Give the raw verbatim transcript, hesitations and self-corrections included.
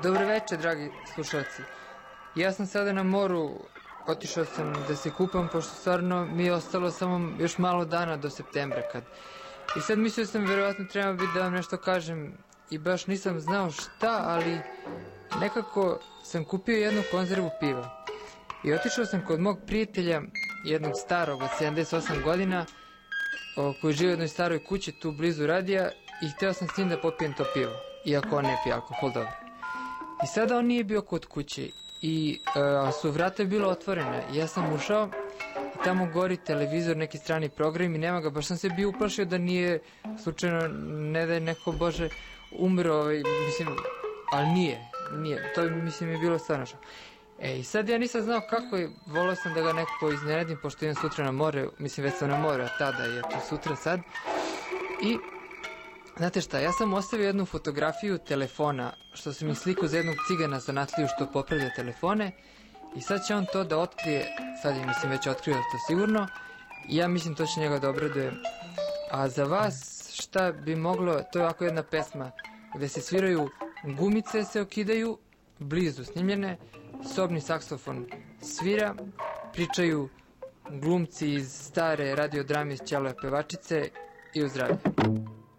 Dobro večer, dragi slušalci. Ja sam sada na moru, otišao sam da se kupam, pošto stvarno mi je ostalo samo još malo dana do septembra kad. I sad mislio sam, verovatno treba biti da vam nešto kažem i baš nisam znao šta, ali nekako sam kupio jednu konzervu piva. I otišao sam kod mog prijatelja, jednog starog od sedamdeset osam godina, o, koji živi u jednoj staroj kući tu blizu radija, i hteo sam s njim da popijem to pivo, iako on ne pije alkohol dobro. I sada on nije bio kod kuće i uh, su vrata bilo otvorene. Ja sam ušao i tamo gori televizor, neki strani program i nema ga. Baš sam se bio uplašio da nije slučajno, ne da je neko, Bože, umro, ovaj, mislim, ali nije, nije. To, mislim, je bilo stvarno što. E, i sad ja nisam znao kako je, volao sam da ga nekako iznenadim, pošto idem sutra na more, mislim, već sam na more, a tada je to sutra sad. I znate šta, ja sam ostavio jednu fotografiju telefona, što sam ih sliku za jednog cigana zanatliju što popravlja telefone, i sad će on to da otkrije, sad je, mislim, već otkrio to sigurno, i ja mislim to će njega da obraduje. A za vas šta bi moglo, to je ovako jedna pesma gde se sviraju gumice, se okidaju, blizu snimljene, sobni saksofon svira, pričaju glumci iz stare radiodrame iz Ćelove pevačice i u zdravlje.